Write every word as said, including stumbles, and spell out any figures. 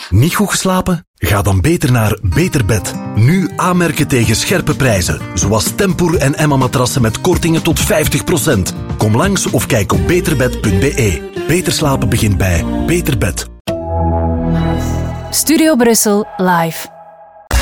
Niet goed geslapen? Ga dan beter naar Beter Bed. Nu aanmerken tegen scherpe prijzen. Zoals Tempoor en Emma matrassen met kortingen tot vijftig procent. Kom langs of kijk op beterbed punt be. Beter slapen begint bij Beter Bed. Studio Brussel live.